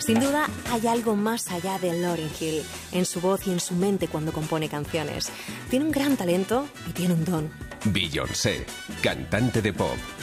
Sin duda, hay algo más allá de Lauryn Hill, en su voz y en su mente cuando compone canciones. Tiene un gran talento y tiene un don. Beyoncé, cantante de pop.